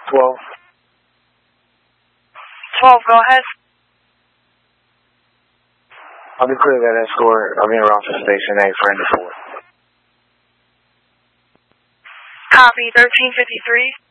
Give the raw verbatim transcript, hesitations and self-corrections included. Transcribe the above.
twelve. twelve, go ahead. I'll be clear that escort. I'll be around for station A for Indy four. Copy, thirteen fifty-three.